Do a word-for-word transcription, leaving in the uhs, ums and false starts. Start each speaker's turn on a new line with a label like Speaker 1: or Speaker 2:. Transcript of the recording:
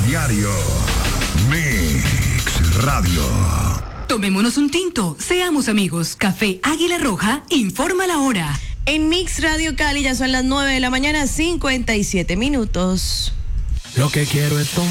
Speaker 1: diario. Mix Radio.
Speaker 2: Tomémonos un tinto, seamos amigos. Café Águila Roja informa la hora.
Speaker 3: En Mix Radio Cali ya son las nueve de la mañana, cincuenta y siete minutos.
Speaker 4: Lo que quiero es tomar